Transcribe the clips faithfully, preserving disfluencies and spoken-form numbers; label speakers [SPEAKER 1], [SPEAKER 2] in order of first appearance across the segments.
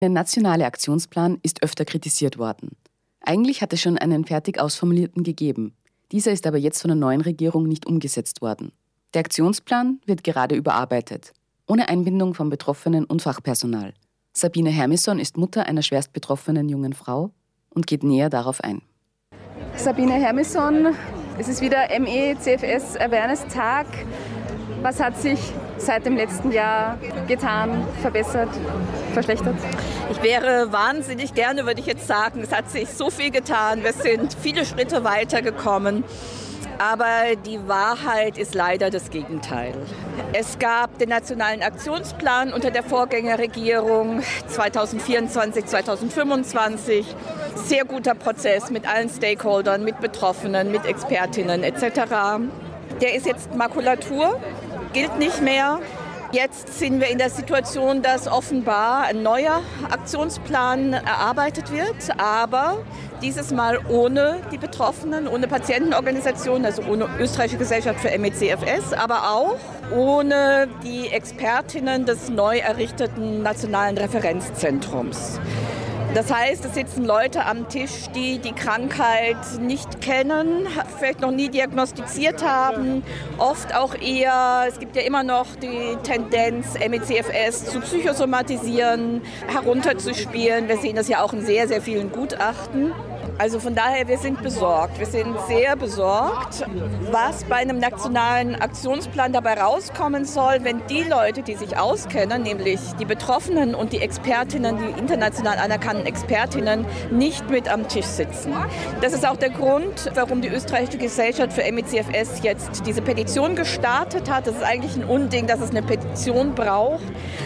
[SPEAKER 1] Der nationale Aktionsplan ist öfter kritisiert worden. Eigentlich hat es schon einen fertig ausformulierten gegeben. Dieser ist aber jetzt von der neuen Regierung nicht umgesetzt worden. Der Aktionsplan wird gerade überarbeitet, ohne Einbindung von Betroffenen und Fachpersonal. Sabine Hermisson ist Mutter einer schwerst betroffenen jungen Frau und geht näher darauf ein.
[SPEAKER 2] Sabine Hermisson, es ist wieder M E C F S Awareness Tag. Was hat sich seit dem letzten Jahr getan, verbessert, verschlechtert?
[SPEAKER 3] Ich wäre wahnsinnig gerne, würde ich jetzt sagen, es hat sich so viel getan. Wir sind viele Schritte weitergekommen. Aber die Wahrheit ist leider das Gegenteil. Es gab den Nationalen Aktionsplan unter der Vorgängerregierung zweitausendvierundzwanzig, zweitausendfünfundzwanzig. Sehr guter Prozess mit allen Stakeholdern, mit Betroffenen, mit Expertinnen et cetera. Der ist jetzt Makulatur, gilt nicht mehr. Jetzt sind wir in der Situation, dass offenbar ein neuer Aktionsplan erarbeitet wird, aber dieses Mal ohne die Betroffenen, ohne Patientenorganisationen, also ohne Österreichische Gesellschaft für M E C F S, aber auch ohne die Expertinnen des neu errichteten Nationalen Referenzzentrums. Das heißt, es sitzen Leute am Tisch, die die Krankheit nicht kennen, vielleicht noch nie diagnostiziert haben, oft auch eher, es gibt ja immer noch die Tendenz, M E C F S zu psychosomatisieren, herunterzuspielen. Wir sehen das ja auch in sehr, sehr vielen Gutachten. Also von daher, wir sind besorgt. Wir sind sehr besorgt, was bei einem nationalen Aktionsplan dabei rauskommen soll, wenn die Leute, die sich auskennen, nämlich die Betroffenen und die Expertinnen, die international anerkannten Expertinnen, nicht mit am Tisch sitzen. Das ist auch der Grund, warum die Österreichische Gesellschaft für M E C F S jetzt diese Petition gestartet hat. Das ist eigentlich ein Unding, dass es eine Petition braucht.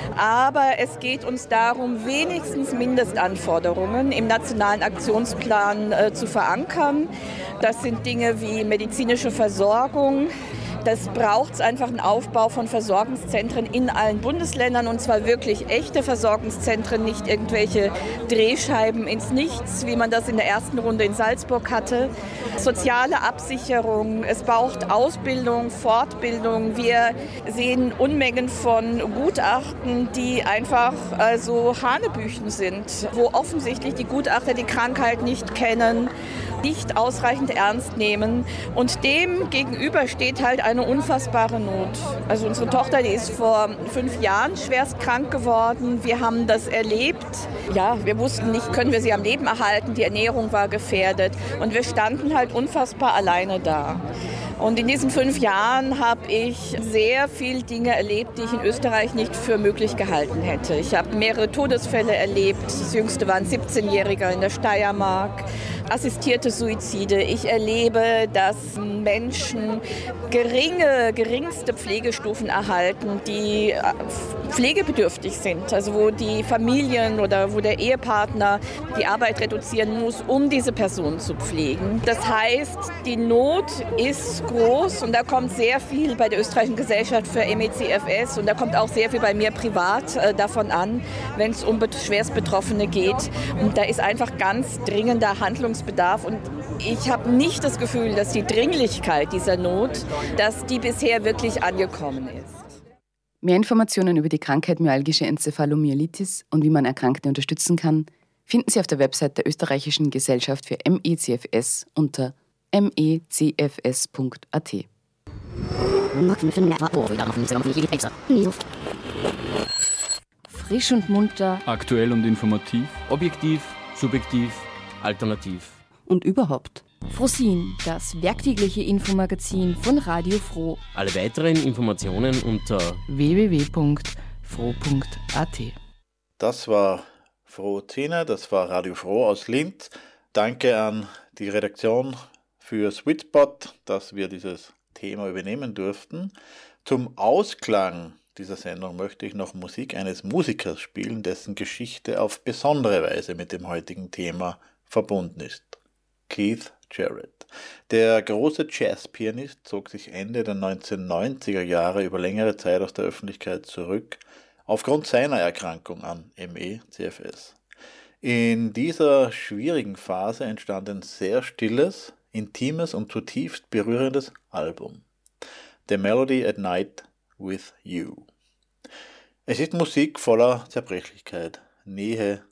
[SPEAKER 3] Aber es geht uns darum, wenigstens Mindestanforderungen im nationalen Aktionsplan äh, zu verankern. Das sind Dinge wie medizinische Versorgung. Das braucht einfach einen Aufbau von Versorgungszentren in allen Bundesländern, und zwar wirklich echte Versorgungszentren, nicht irgendwelche Drehscheiben ins Nichts, wie man das in der ersten Runde in Salzburg hatte. Soziale Absicherung, es braucht Ausbildung, Fortbildung. Wir sehen Unmengen von Gutachten, die einfach also Hanebüchen sind, wo offensichtlich die Gutachter die Krankheit nicht kennen, nicht ausreichend ernst nehmen. Und dem gegenüber steht halt eine unfassbare Not. Also unsere Tochter, die ist vor fünf Jahren schwerst krank geworden. Wir haben das erlebt. Ja, wir wussten nicht, können wir sie am Leben erhalten. Die Ernährung war gefährdet. Und wir standen halt unfassbar alleine da. Und in diesen fünf Jahren habe ich sehr viele Dinge erlebt, die ich in Österreich nicht für möglich gehalten hätte. Ich habe mehrere Todesfälle erlebt. Das jüngste war ein siebzehnjähriger in der Steiermark. Assistierte Suizide. Ich erlebe, dass Menschen geringe, geringste Pflegestufen erhalten, die pflegebedürftig sind. Also wo die Familien oder wo der Ehepartner die Arbeit reduzieren muss, um diese Person zu pflegen. Das heißt, die Not ist groß und da kommt sehr viel bei der Österreichischen Gesellschaft für M E C F S und da kommt auch sehr viel bei mir privat äh, davon an, wenn es um Schwerstbetroffene geht. Und da ist einfach ganz dringender Handlungsbedarf und ich habe nicht das Gefühl, dass die Dringlichkeit dieser Not, dass die bisher wirklich angekommen ist.
[SPEAKER 1] Mehr Informationen über die Krankheit myalgische Enzephalomyelitis und wie man Erkrankte unterstützen kann, finden Sie auf der Website der Österreichischen Gesellschaft für M E C F S unter m e c f s punkt a t.
[SPEAKER 4] Frisch und munter.
[SPEAKER 5] Aktuell und informativ. Objektiv, subjektiv, alternativ.
[SPEAKER 1] Und überhaupt.
[SPEAKER 4] Frosin, das werktägliche Infomagazin von Radio Froh.
[SPEAKER 6] Alle weiteren Informationen unter
[SPEAKER 1] w w w punkt froh punkt a t.
[SPEAKER 7] Das war Froh Zehner, das war Radio Froh aus Linz. Danke an die Redaktion für Sweetspot, dass wir dieses Thema übernehmen durften. Zum Ausklang dieser Sendung möchte ich noch Musik eines Musikers spielen, dessen Geschichte auf besondere Weise mit dem heutigen Thema verbunden ist. Keith Jarrett. Der große Jazzpianist zog sich Ende der neunzehnhundertneunziger Jahre über längere Zeit aus der Öffentlichkeit zurück, aufgrund seiner Erkrankung an M E C F S. In dieser schwierigen Phase entstand ein sehr stilles, intimes und zutiefst berührendes Album. The Melody at Night with You. Es ist Musik voller Zerbrechlichkeit, Nähe